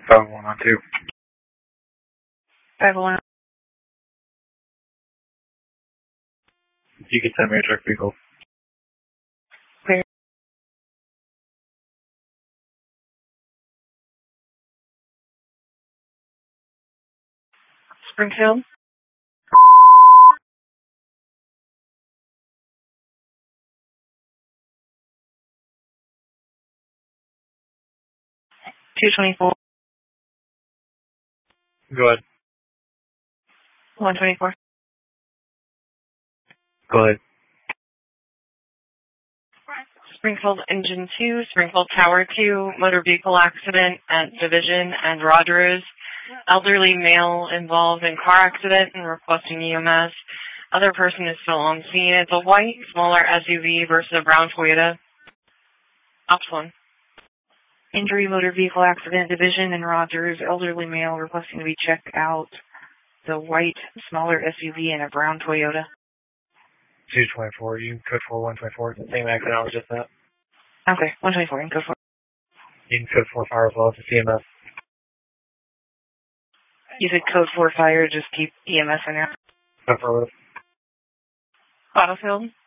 5112. 501. You can send me a truck vehicle. Clear. Springfield. 224. Go ahead. 124. Go ahead. Springfield Engine 2, Springfield Tower 2, motor vehicle accident at Division and Rogers. Elderly male involved in car accident and requesting EMS. Other person is still on scene. It's a white, smaller SUV versus a brown Toyota. Ops 1. Injury, motor vehicle accident, Division and Rogers. Elderly male requesting to be checked out. The white, smaller SUV and a brown Toyota. 224. You can code for 124. It's the same accident I was just at. Okay, 124. You can go for it. You can code for fire as well as the CMS. You said code 4 fire, just keep EMS in there. Affirmative. Autofield.